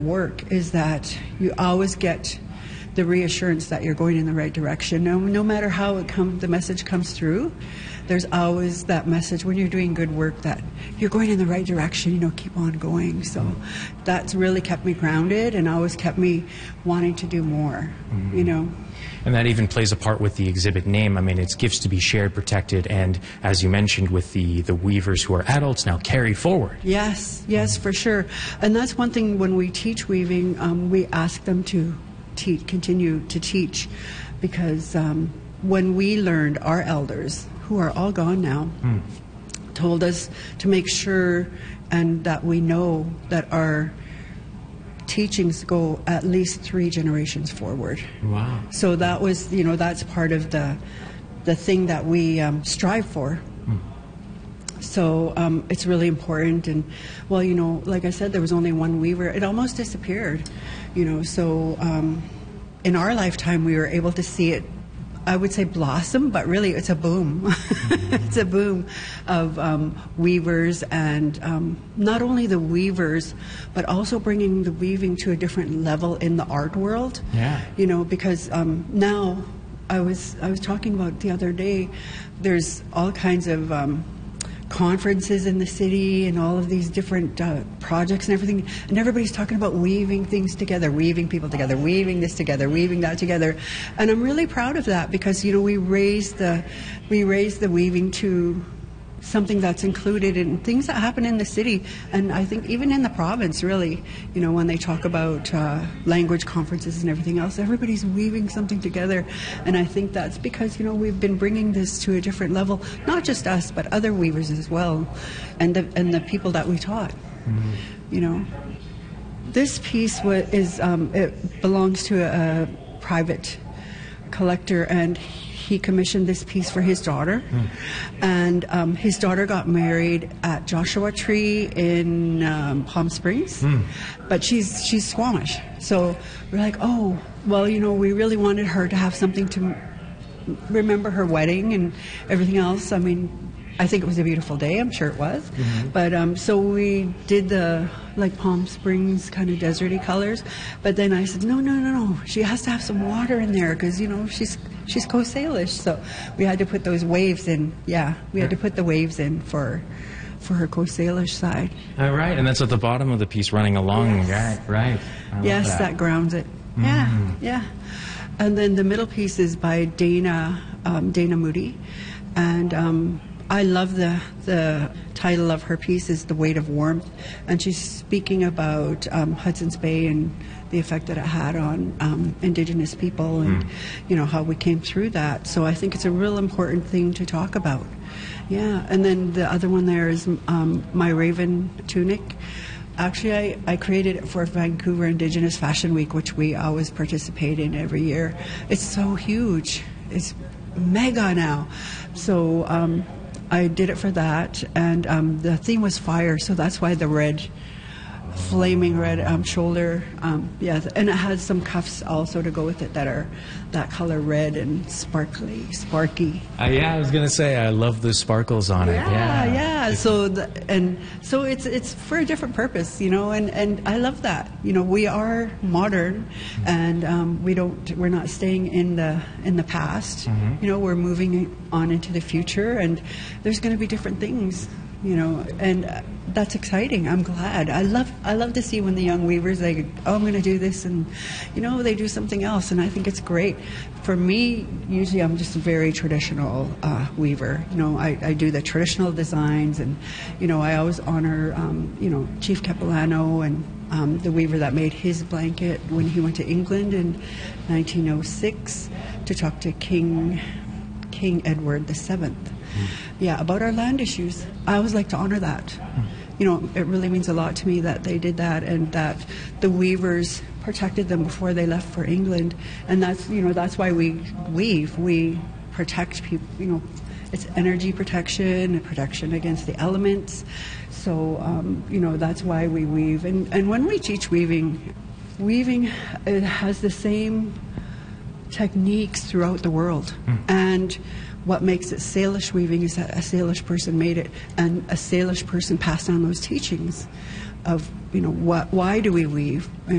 work is that you always get the reassurance that you're going in the right direction. No matter how the message comes through, there's always that message when you're doing good work that you're going in the right direction, keep on going. So that's really kept me grounded and always kept me wanting to do more, And that even plays a part with the exhibit name. I mean, it's gifts to be shared, protected, and as you mentioned with the weavers who are adults now, carry forward. Yes, for sure. And that's one thing when we teach weaving, we ask them to continue to teach, because when we learned, our elders, who are all gone now, told us to make sure and that we know that our teachings go at least 3 generations forward. Wow. So that was, that's part of the thing that we strive for. So it's really important. And, well, like I said, there was only one weaver. It almost disappeared, So in our lifetime, we were able to see it, I would say blossom, but really it's a boom. It's a boom of weavers, and not only the weavers, but also bringing the weaving to a different level in the art world. Yeah. Because now I was talking about the other day, there's all kinds of conferences in the city and all of these different projects and everything, and everybody's talking about weaving things together, weaving people together, weaving this together, weaving that together, and I'm really proud of that, because we raise the weaving to something that's included in things that happen in the city, and I think even in the province, really, when they talk about language conferences and everything else, everybody's weaving something together, and I think that's because, we've been bringing this to a different level, not just us, but other weavers as well, and the people that we taught. This piece it belongs to a private collector, and he commissioned this piece for his daughter, and his daughter got married at Joshua Tree in Palm Springs, but she's Squamish, so we're like, oh, well, we really wanted her to have something to remember her wedding and everything else. I mean, I think it was a beautiful day. I'm sure it was. But so we did the Palm Springs kind of deserty colors. But then I said, no. She has to have some water in there, because she's Coast Salish. So we had to put those waves in. Yeah, we had to put the waves in for her Coast Salish side. All right, and that's at the bottom of the piece, running along. Yes. Right. Yes, that grounds it. Yeah. And then the middle piece is by Dana Moody, and I love the title of her piece is The Weight of Warmth, and she's speaking about Hudson's Bay and the effect that it had on Indigenous people, and how we came through that. So I think it's a real important thing to talk about. Yeah, and then the other one there is My Raven Tunic. Actually, I created it for Vancouver Indigenous Fashion Week, which we always participate in every year. It's so huge. It's mega now. So I did it for that, and the theme was fire, so that's why the red, flaming red shoulder. And it has some cuffs also to go with it that are that color red and sparky. I was gonna say I love the sparkles on it. Yeah. So it's for a different purpose, and I love that. We are modern, and we're not staying in the past. We're moving on into the future, and there's going to be different things. And that's exciting. I'm glad. I love to see when the young weavers, they go, oh, I'm going to do this, and they do something else, and I think it's great. For me, usually I'm just a very traditional weaver. I do the traditional designs, and I always honor Chief Capilano and the weaver that made his blanket when he went to England in 1906 to talk to King Edward VII. Yeah, about our land issues. I always like to honor that. It really means a lot to me that they did that, and that the weavers protected them before they left for England. And that's why we weave. We protect people. It's energy protection and protection against the elements. So that's why we weave. And when we teach weaving, it has the same techniques throughout the world. And what makes it Salish weaving is that a Salish person made it, and a Salish person passed on those teachings of, why do we weave?